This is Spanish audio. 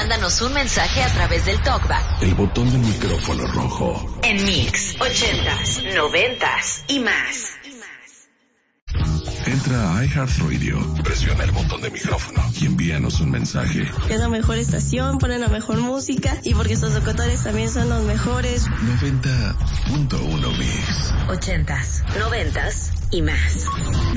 mándanos un mensaje a través del TalkBack. El botón del micrófono rojo. En Mix, 80s, 90s y más. Entra a iHeartRadio, presiona el botón de micrófono y envíanos un mensaje. Es la mejor estación, ponen la mejor música y porque sus locutores también son los mejores. 90.1 Mix. 80s, 90s y más.